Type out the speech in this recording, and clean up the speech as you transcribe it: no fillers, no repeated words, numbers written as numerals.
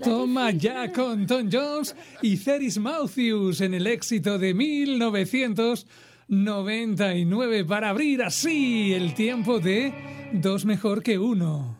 Toma ya con Tom Jones y Cerys Matthews en el éxito de 1999 para abrir así el tiempo de Dos mejor que uno.